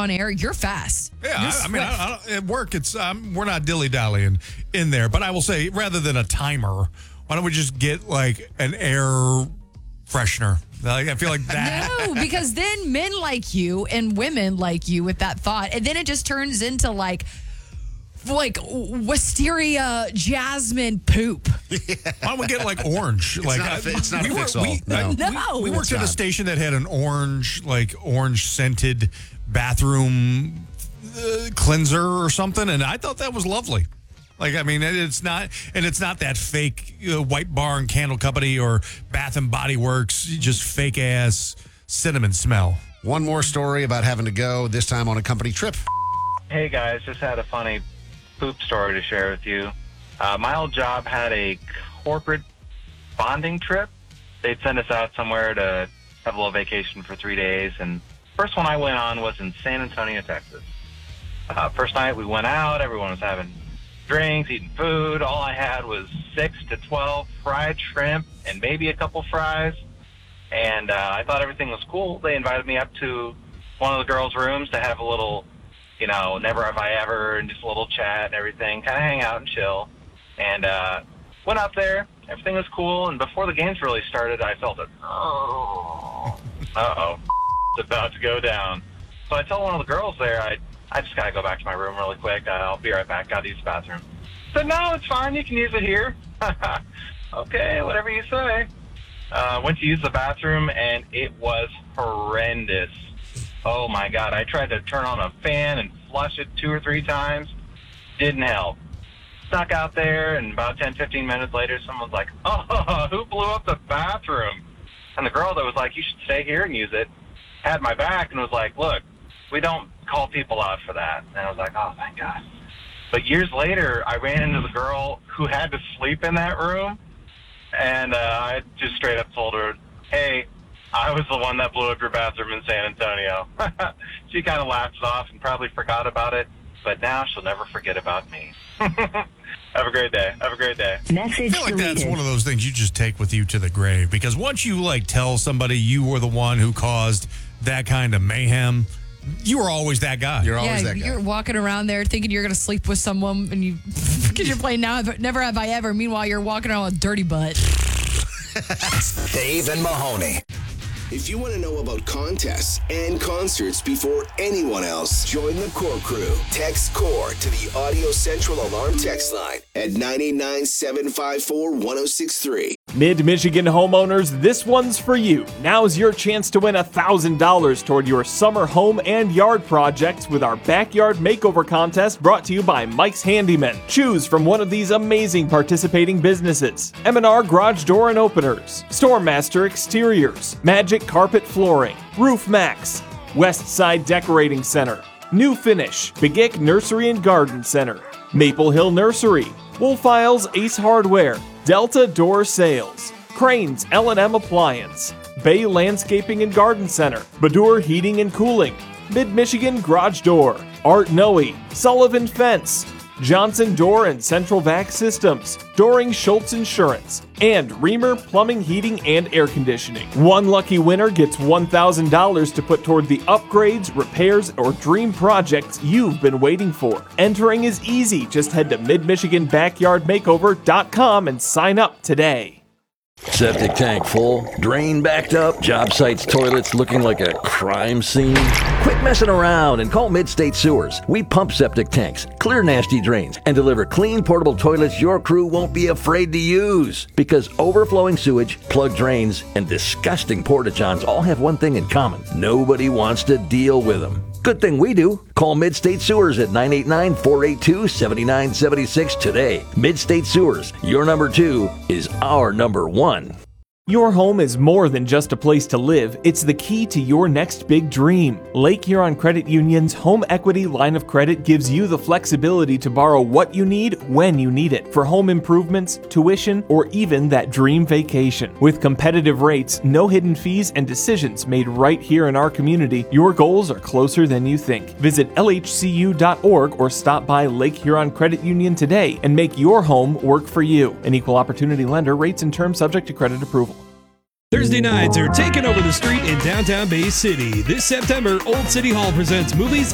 on air, you're fast. Yeah, at work, it's we're not dilly-dallying in there. But I will say, rather than a timer, why don't we just get like an air freshener? Like, I feel like that. No, because then men like you and women like you with that thought. And then it just turns into like wisteria jasmine poop. Why don't we get like orange? It's not a fix-all. No. We worked at a station that had an orange scented bathroom cleanser or something, and I thought that was lovely. Like, I mean, it's not that fake White Barn Candle Company or Bath and Body Works, just fake ass cinnamon smell. One more story about having to go, this time on a company trip. Hey guys, just had a funny poop story to share with you. My old job had a corporate bonding trip. They'd send us out somewhere to have a little vacation for 3 days, and first one I went on was in San Antonio, Texas. First night we went out, everyone was having drinks, eating food. All I had was 6 to 12 fried shrimp and maybe a couple fries. And I thought everything was cool. They invited me up to one of the girls' rooms to have a little, never have I ever, and just a little chat and everything, kind of hang out and chill. And went up there. Everything was cool. And before the games really started, I felt it. It's about to go down. So I tell one of the girls there, I just got to go back to my room really quick. I'll be right back. Got to use the bathroom. Said, no, it's fine. You can use it here. Okay, whatever you say. Went to use the bathroom, and it was horrendous. Oh, my God. I tried to turn on a fan and flush it 2 or 3 times. Didn't help. Snuck out there, and about 10, 15 minutes later, someone's like, oh, who blew up the bathroom? And the girl that was like, you should stay here and use it, had my back and was like, look, we don't call people out for that. And I was like, oh, thank God. But years later, I ran into the girl who had to sleep in that room, and I just straight up told her, hey, I was the one that blew up your bathroom in San Antonio. She kind of laughed it off and probably forgot about it, but now she'll never forget about me. Have a great day. Have a great day. I feel like that's one of those things you just take with you to the grave, because once you tell somebody you were the one who caused that kind of mayhem, you were always that guy. You're always that guy. You're walking around there thinking you're going to sleep with someone, and because you're playing Never Have I Ever. Meanwhile, you're walking around with dirty butt. Dave and Mahoney. If you want to know about contests and concerts before anyone else, join the Core Crew. Text Core to the Audio Central Alarm text line at 989-754-1063. Mid-Michigan homeowners, this one's for you. Now's your chance to win $1,000 toward your summer home and yard projects with our Backyard Makeover Contest brought to you by Mike's Handyman. Choose from one of these amazing participating businesses: M&R Garage Door and Openers, Stormmaster Exteriors, Magic Carpet Flooring, Roof Max, West Side Decorating Center, New Finish, Begic Nursery and Garden Center, Maple Hill Nursery, Wolf Isles Ace Hardware, Delta Door Sales, Cranes L&M Appliance, Bay Landscaping and Garden Center, Badur Heating and Cooling, Mid-Michigan Garage Door, Art Noe, Sullivan Fence, Johnson Door and Central Vac Systems, Doring Schultz Insurance, and Reamer Plumbing, Heating, and Air Conditioning. One lucky winner gets $1,000 to put toward the upgrades, repairs, or dream projects you've been waiting for. Entering is easy. Just head to midmichiganbackyardmakeover.com and sign up today. Septic tank full, drain backed up, job site's toilets looking like a crime scene? Quit messing around and call Mid-State Sewers. We pump septic tanks, clear nasty drains, and deliver clean portable toilets your crew won't be afraid to use. Because overflowing sewage, plugged drains, and disgusting porta-johns all have one thing in common: nobody wants to deal with them. Good thing we do. Call Mid-State Sewers at 989-482-7976 today. Mid-State Sewers, your number 2 is our number 1. Your home is more than just a place to live. It's the key to your next big dream. Lake Huron Credit Union's home equity line of credit gives you the flexibility to borrow what you need when you need it for home improvements, tuition, or even that dream vacation. With competitive rates, no hidden fees, and decisions made right here in our community, your goals are closer than you think. Visit lhcu.org or stop by Lake Huron Credit Union today and make your home work for you. An equal opportunity lender. Rates and terms subject to credit approval. Thursday nights are taking over the street in downtown Bay City. This September, Old City Hall presents Movies